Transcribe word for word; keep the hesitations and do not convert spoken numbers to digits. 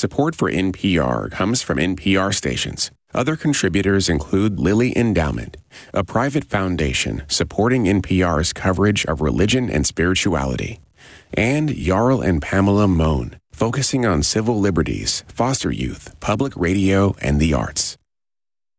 Support for N P R comes from N P R stations. Other contributors include Lilly Endowment, a private foundation supporting N P R's coverage of religion and spirituality, and Jarl and Pamela Mohn, focusing on civil liberties, foster youth, public radio, and the arts.